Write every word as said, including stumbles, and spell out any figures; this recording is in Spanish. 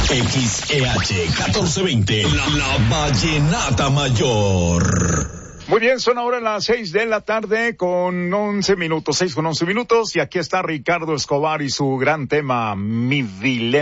X E H catorce veinte, la, la Vallenata Mayor. Muy bien, son ahora las seis de la tarde con once minutos, seis con once minutos, y aquí está Ricardo Escobar y su gran tema, Mi Dilema.